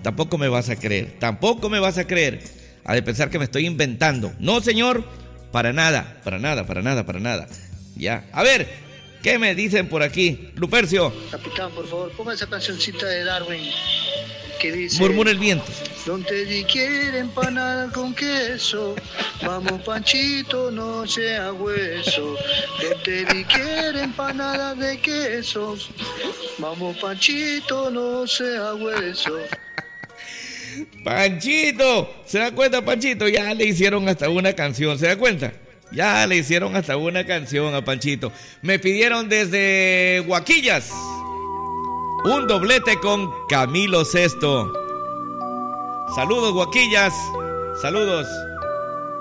tampoco me vas a creer. Tampoco me vas a creer. Ha de pensar que me estoy inventando. No, señor, para nada, para nada, para nada, para nada. Ya, a ver, ¿qué me dicen por aquí? Lupercio. Capitán, por favor, ponga esa cancioncita de Darwin que dice... Murmura el viento. Don Teddy quiere empanada con queso, vamos Panchito, no sea hueso. Don Teddy quiere empanada de quesos, vamos Panchito, no sea hueso. Panchito, ¿se da cuenta, Panchito? Ya le hicieron hasta una canción, ¿se da cuenta? Ya le hicieron hasta una canción a Panchito. Me pidieron desde Huaquillas un doblete con Camilo Sesto. Saludos, Huaquillas. Saludos.